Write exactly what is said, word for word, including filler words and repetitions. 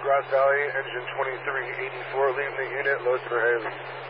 Ross Valley, engine twenty-three eighty-four, leaving the unit, loads for Haley.